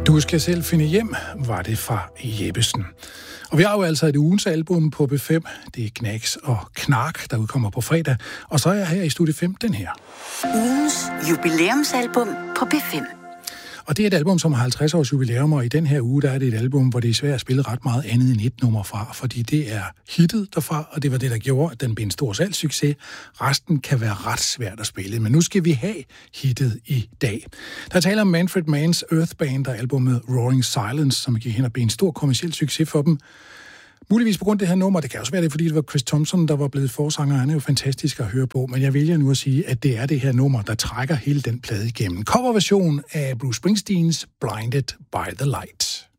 Du skal selv finde hjem, var det fra Jeppesen. Og vi har jo altså et ugens album på B5. Det er Knacks og Knark, der udkommer på fredag. Og så er jeg her i Studie 5, den her. Ugens jubilæumsalbum på B5. Og det er et album, som har 50 års jubilæum, og i den her uge, der er det et album, hvor det er svært at spille ret meget andet end et nummer fra, fordi det er hittet derfra, og det var det, der gjorde, at den blev en stor salgssucces. Resten kan være ret svært at spille, men nu skal vi have hittet i dag. Der taler om Manfred Manns Earthband og albumet Roaring Silence, som gik hen og blev en stor kommerciel succes for dem. Muligvis på grund af det her nummer, det kan også være det, fordi det var Chris Thompson, der var blevet forsanger. Han er jo fantastisk at høre på, men jeg vælger nu at sige, at det er det her nummer, der trækker hele den plade igennem. Coverversion af Bruce Springsteens Blinded by the Light.